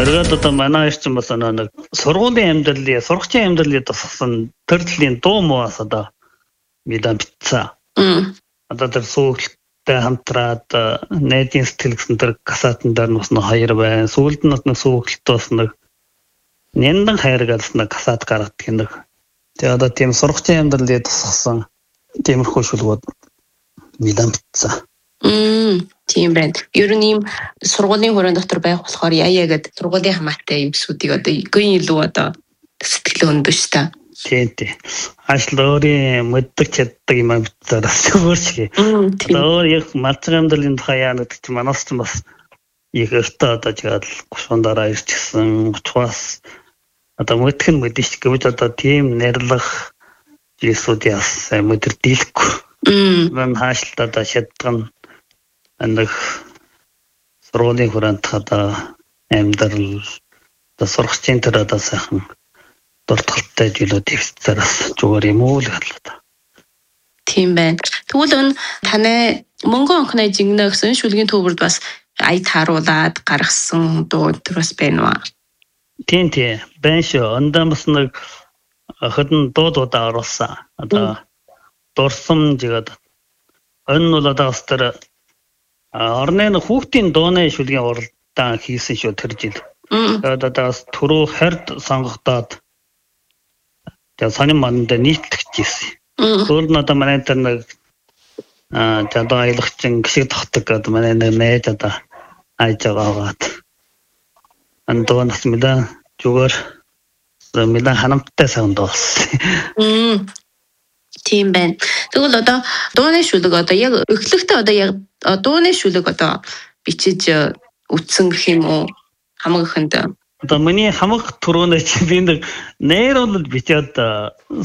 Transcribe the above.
Оргиод одоо манай ирсэн бас нэг сургуулийн амьдралын, сургуулийн амьдралын тусгасан төрлийн дуу мууас одоо мэдэн битсэн. Одоо тэр сүүлдээ хамтраад найдын сэтгэл гэсэн тэр касатын дээр бас нэг хоёр байна. Сүүлд нь нэг сүүлдэлт бас нэг няндан хайргаас нэг касат гаргадаг нэг. Тэгээ одоо тийм сургуулийн амьдралын тусгасан тиймэрхүү шүлгүүд мэдэн битсэн. Тийм байна. Ер нь ийм сургуулийн хүрээнд дотор байх болохоор яа гэдэг сургуулийн хамаатай юм сүдийг одоо үгүй илүү одоо сэтгэл өндөж та. Тийм. Ажил өөрийн мэддэг чаддаг юм битээс өөрчгий. Одоо яг малцсан амьдралын тухай яа гэдэг чинь манаас ч бас их өртөө одоо жиад 30 дараа ирчихсэн 30-аас одоо мэдэх нь мэдэж гэвч одоо тийм нэрлэх зүйлсүүдээс мэдэрдэлгүй. Мөн хаашилтаа одоо шатган нэг сургуулийн хүрээнд одоо амьдрал одоо сургуулийн тэр одоо сайхан дуртгалтай зүйлүүд дэвсцээс зүгээр юм уу л гадлаа. Тийм байна. Тэгвэл таны Монгол онхны жигнэ гэсэн шүлгийн төвөрд бас ая тааруулаад гаргасан дуу төрөс байна уу? Тийм. Байна шүү. Ондоо бас нэг ходон дуудаа оруулсан. Одоо дурсам жигээд энэ бол одоо бас тэр орны хүүхдийн дууны шүлгийн уралдаан хийсэн шүү тэр жил. Тэгээд одоо түрүү хард сонгогдоод тэгээд сонин манд нийтлэгч ирсэн. Өөр нь одоо манай тэр нэг одоо аялагчин гişиг тогтдог одоо манай нэг найз одоо айж байгаагаад андуунаас мэдээ зүгээр мэдээ ханамттай саунд болсон. Тийм байна. Тэгвэл одоо дууны шүлэг одоо яг өглөختөө одоо яг дууны шүлэг одоо бичиж үтсэн гэх юм уу? Хамаг ихэнд. Одоо миний хамаг түрүүнээ чи би нэг нейролд бичээд